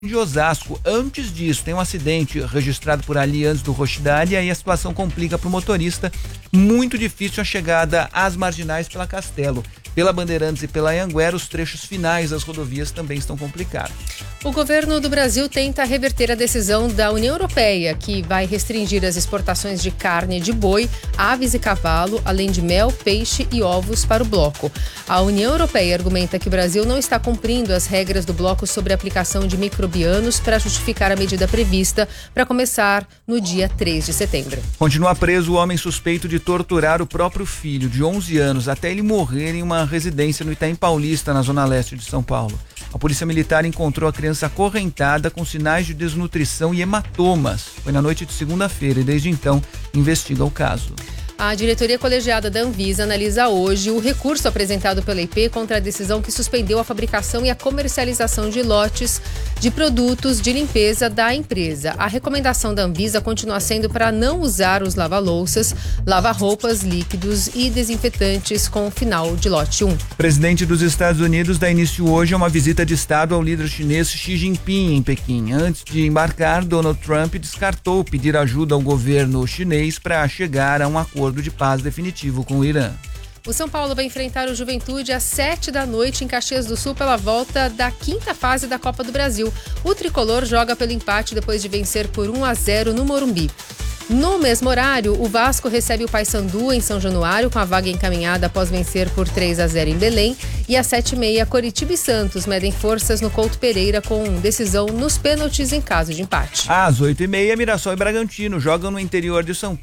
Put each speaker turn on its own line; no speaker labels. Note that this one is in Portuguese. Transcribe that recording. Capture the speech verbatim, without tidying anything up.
de Osasco. Antes disso, tem um acidente registrado por ali antes do Rochdale, e aí a situação complica para o motorista. Muito difícil a chegada às marginais pela Castelo. Pela Bandeirantes e pela Anhanguera, os trechos finais das rodovias também estão complicados.
O governo do Brasil tenta reverter a decisão da União Europeia, que vai restringir as exportações de carne de boi, aves e cavalo, além de mel, peixe e ovos para o bloco. A União Europeia argumenta que o Brasil não está cumprindo as regras do bloco sobre a aplicação de microbianos para justificar a medida prevista para começar no dia três de setembro.
Continua preso o homem suspeito de torturar o próprio filho, de onze anos, até ele morrer em uma residência no Itaim Paulista, na zona leste de São Paulo. A polícia militar encontrou a criança acorrentada com sinais de desnutrição e hematomas. Foi na noite de segunda-feira e desde então investiga o caso.
A diretoria colegiada da Anvisa analisa hoje o recurso apresentado pela I P contra a decisão que suspendeu a fabricação e a comercialização de lotes de produtos de limpeza da empresa. A recomendação da Anvisa continua sendo para não usar os lava-louças, lava-roupas, líquidos e desinfetantes com o final de lote um.
O presidente dos Estados Unidos dá início hoje a uma visita de Estado ao líder chinês Xi Jinping em Pequim. Antes de embarcar, Donald Trump descartou pedir ajuda ao governo chinês para chegar a um acordo de paz definitivo com o Irã.
O São Paulo vai enfrentar o Juventude às sete da noite em Caxias do Sul pela volta da quinta fase da Copa do Brasil. O tricolor joga pelo empate depois de vencer por um a zero no Morumbi. No mesmo horário, o Vasco recebe o Paysandu em São Januário, com a vaga encaminhada após vencer por três a zero em Belém. E às sete e meia, Coritiba e Santos medem forças no Couto Pereira com decisão nos pênaltis em caso de empate.
Às oito e meia, Mirassol e Bragantino jogam no interior de São Paulo.